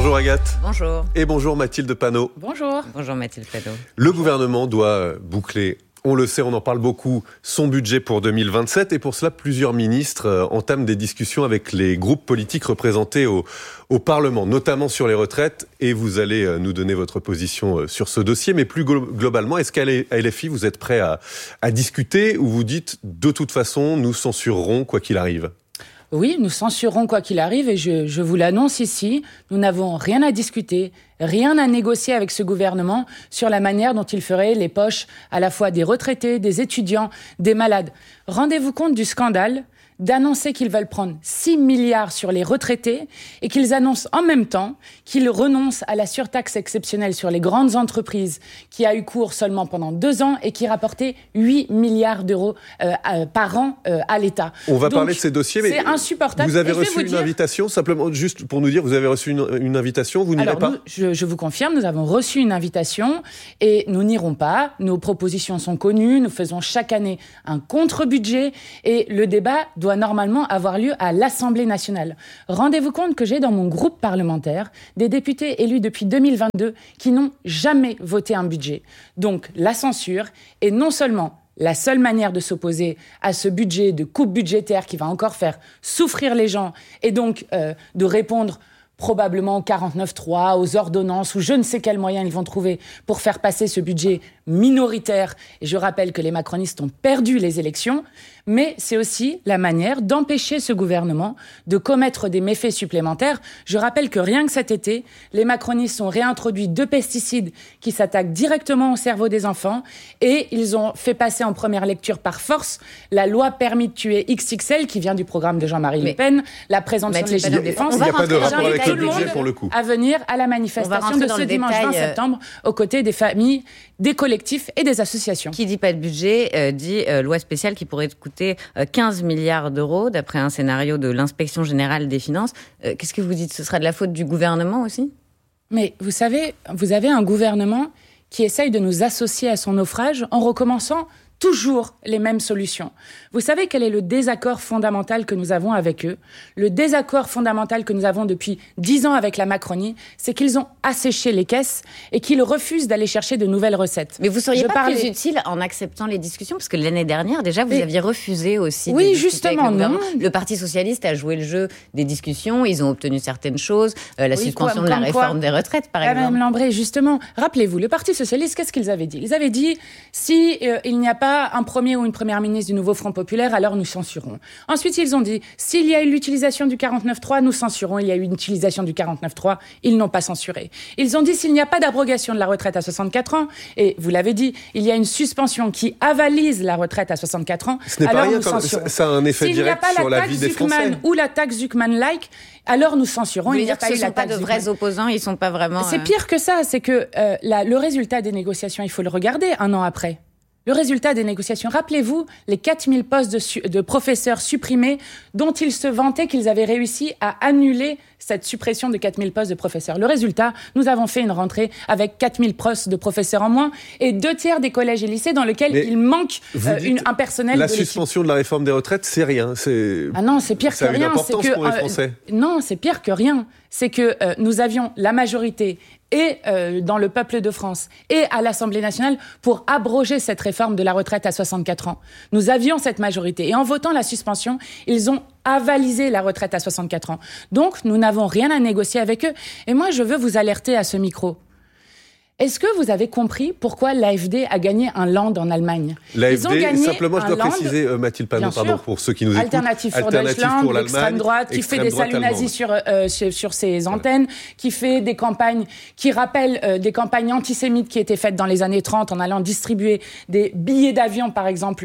Bonjour Agathe. Bonjour. Et bonjour Mathilde Panot. Bonjour. Bonjour Mathilde Panot. Le gouvernement doit boucler, on le sait, on en parle beaucoup, son budget pour 2027. Et pour cela, plusieurs ministres entament des discussions avec les groupes politiques représentés au Parlement, notamment sur les retraites. Et vous allez nous donner votre position sur ce dossier. Mais plus globalement, est-ce qu'à LFI, vous êtes prêt à discuter ou vous dites, de toute façon, nous censurerons quoi qu'il arrive ? Oui, nous censurerons quoi qu'il arrive et je vous l'annonce ici, nous n'avons rien à discuter, rien à négocier avec ce gouvernement sur la manière dont il ferait les poches à la fois des retraités, des étudiants, des malades. Rendez-vous compte du scandale d'annoncer qu'ils veulent prendre 6 milliards sur les retraités et qu'ils annoncent en même temps qu'ils renoncent à la surtaxe exceptionnelle sur les grandes entreprises qui a eu cours seulement pendant 2 ans et qui rapportait 8 milliards d'euros par an à l'État. On va parler de ces dossiers, mais c'est insupportable. Vous avez reçu une invitation, simplement juste pour nous dire, vous avez reçu une invitation, vous n'irez pas ? Je vous confirme, nous avons reçu une invitation et nous n'irons pas. Nos propositions sont connues, nous faisons chaque année un contre-budget et le débat doit normalement avoir lieu à l'Assemblée nationale. Rendez-vous compte que j'ai dans mon groupe parlementaire des députés élus depuis 2022 qui n'ont jamais voté un budget. Donc la censure est non seulement la seule manière de s'opposer à ce budget de coupe budgétaire qui va encore faire souffrir les gens et donc de répondre probablement au 49.3, aux ordonnances, ou je ne sais quels moyens ils vont trouver pour faire passer ce budget minoritaire. Et je rappelle que les macronistes ont perdu les élections, mais c'est aussi la manière d'empêcher ce gouvernement de commettre des méfaits supplémentaires. Je rappelle que rien que cet été, les macronistes ont réintroduit 2 pesticides qui s'attaquent directement au cerveau des enfants et ils ont fait passer en première lecture par force la loi permis de tuer XXL qui vient du programme de Jean-Marie Le Pen, la présomption de légitime défense. Il n'y a pas de rapport avec le budget pour le coup. À venir à la manifestation de ce dimanche 20 septembre aux côtés des familles, des collectifs et des associations. Qui dit pas de budget, dit loi spéciale qui pourrait coûter 15 milliards d'euros, d'après un scénario de l'Inspection générale des finances. Qu'est-ce que vous dites ? Ce sera de la faute du gouvernement aussi ? Mais vous savez, vous avez un gouvernement qui essaye de nous associer à son naufrage en recommençant toujours les mêmes solutions. Vous savez quel est le désaccord fondamental que nous avons avec eux ? Le désaccord fondamental que nous avons depuis 10 ans avec la Macronie, c'est qu'ils ont asséché les caisses et qu'ils refusent d'aller chercher de nouvelles recettes. Mais vous seriez pas plus utile en acceptant les discussions ? Parce que l'année dernière, déjà, vous aviez refusé aussi de discuter avec le gouvernement. Le Parti Socialiste a joué le jeu des discussions, ils ont obtenu certaines choses, la suspension de la réforme des retraites, par exemple. Madame Lambré, justement, rappelez-vous, le Parti Socialiste, qu'est-ce qu'ils avaient dit ? Ils avaient dit, si il n'y a pas un premier ou une première ministre du nouveau Front populaire, alors nous censurons. Ensuite, ils ont dit, s'il y a eu l'utilisation du 49.3, nous censurons. Il y a eu une utilisation du 49.3, ils n'ont pas censuré. Ils ont dit, s'il n'y a pas d'abrogation de la retraite à 64 ans, et vous l'avez dit, il y a une suspension qui avalise la retraite à 64 ans, ce n'est alors pas rien, nous censurons. Ça a un effet direct sur la vie des Français. S'il n'y a pas la taxe Zuckman ou la taxe Zuckman-like, alors nous censurons. Il n'y a pas eu la taxe. Ce ne sont pas de vrais opposants, ils ne sont pas vraiment... C'est pire que ça, c'est que le résultat des négociations, il faut le regarder 1 an après. Le résultat des négociations, rappelez-vous les 4000 postes de professeurs supprimés dont ils se vantaient qu'ils avaient réussi à annuler cette suppression de 4000 postes de professeurs. Le résultat, nous avons fait une rentrée avec 4000 postes de professeurs en moins et 2/3 des collèges et lycées dans lesquels il manque un personnel la de l'équipe. suspension de la réforme des retraites, c'est rien. Ah non, c'est pire que rien. Ça a une importance pour les Français. Non, c'est pire que rien. C'est que nous avions la majorité et dans le peuple de France et à l'Assemblée nationale pour abroger cette réforme de la retraite à 64 ans. Nous avions cette majorité. Et en votant la suspension, ils ont avalisé la retraite à 64 ans. Donc, nous n'avons rien à négocier avec eux. Et moi, je veux vous alerter à ce micro. Est-ce que vous avez compris pourquoi l'AfD a gagné un Land en Allemagne ? L'AfD, simplement, je dois préciser, Mathilde Panot, pour ceux qui nous écoutent. Alternative pour Deutschland, l'extrême droite, qui fait des saluts nazis sur ses antennes, qui fait des campagnes, qui rappellent des campagnes antisémites qui étaient faites dans les années 30 en allant distribuer des billets d'avion, par exemple,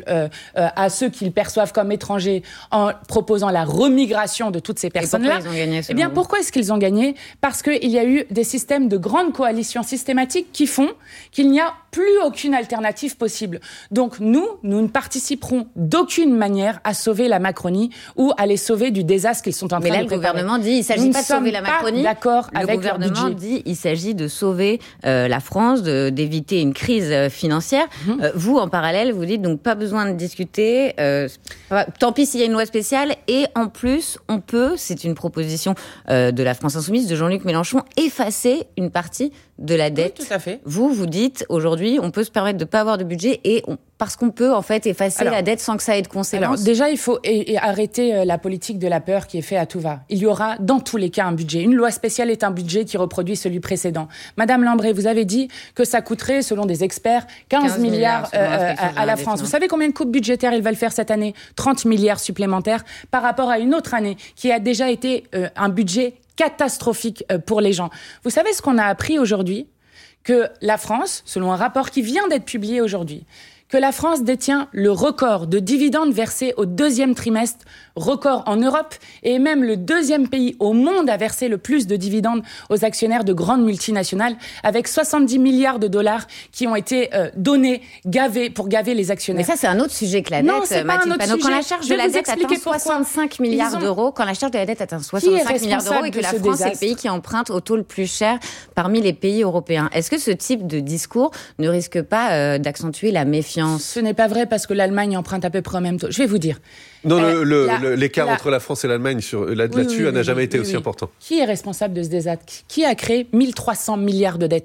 à ceux qu'ils perçoivent comme étrangers, en proposant la remigration de toutes ces personnes-là. Et pourquoi ils ont gagné, pourquoi est-ce qu'ils ont gagné ? Parce qu'il y a eu des systèmes de grandes coalitions systématiques politiques qui font qu'il n'y a plus aucune alternative possible. Donc nous ne participerons d'aucune manière à sauver la Macronie ou à les sauver du désastre qu'ils sont en train de préparer. Mais là, le gouvernement dit il ne s'agit pas de sauver la Macronie. D'accord avec le gouvernement dit il s'agit de sauver la France, d'éviter une crise financière. Vous, en parallèle, vous dites donc pas besoin de discuter. Tant pis s'il y a une loi spéciale. Et en plus, on peut, c'est une proposition de la France Insoumise, de Jean-Luc Mélenchon, effacer une partie de la dette. Oui, tout à fait. Vous dites aujourd'hui, on peut se permettre de ne pas avoir de budget parce qu'on peut en fait effacer la dette sans que ça ait de conséquences. Alors déjà, il faut arrêter la politique de la peur qui est faite à tout va. Il y aura dans tous les cas un budget. Une loi spéciale est un budget qui reproduit celui précédent. Madame Lambré, vous avez dit que ça coûterait, selon des experts, 15 milliards à la France. Vous savez combien de coupes budgétaires il va le faire cette année ? 30 milliards supplémentaires par rapport à une autre année qui a déjà été un budget catastrophique pour les gens. Vous savez ce qu'on a appris aujourd'hui ? Que la France, selon un rapport qui vient d'être publié aujourd'hui, que la France détient le record de dividendes versés au deuxième trimestre, record en Europe, et même le deuxième pays au monde à verser le plus de dividendes aux actionnaires de grandes multinationales, avec 70 milliards de dollars qui ont été donnés, gavés, pour gaver les actionnaires. Mais ça, c'est un autre sujet que la dette, c'est pas un autre sujet. Quand la charge de la dette atteint 65 milliards d'euros, quand la charge de la dette atteint 65 milliards d'euros et que la France est le pays qui emprunte au taux le plus cher parmi les pays européens, est-ce que ce type de discours ne risque pas d'accentuer la méfiance ? Ce n'est pas vrai parce que l'Allemagne emprunte à peu près au même taux. Je vais vous dire. Non, l'écart entre la France et l'Allemagne là-dessus n'a jamais été aussi important. Qui est responsable de ce désastre ? Qui a créé 1300 milliards de dettes ?